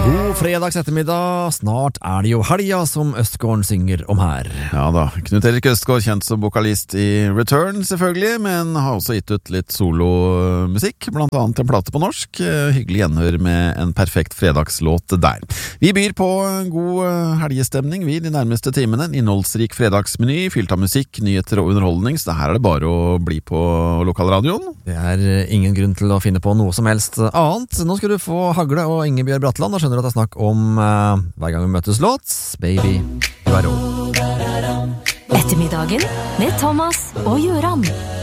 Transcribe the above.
God fredags ettermiddag, snart det jo helga som Østgården synger om her. Ja da, Knut Erik Østgaard, kjent som vokalist i Return selvfølgelig, men har også gitt ut litt solomusikk, blant annet en plate på norsk. Hyggelig gjenhør med en perfekt fredagslåt der. Vi byr på god helgestemning vi de nærmeste timene, en innholdsrik fredagsmeny, fylt av musikk, nyheter og underholdning, så her det bare å bli på lokalradioen. Det ingen grunn til å finne på noe som helst annet. Nå skal du få Hagle og Ingebjørg Bratland, og skjønner at det snakk om hver gang vi møtes låt Baby, du rå. Ettermiddagen med Thomas og Jøran.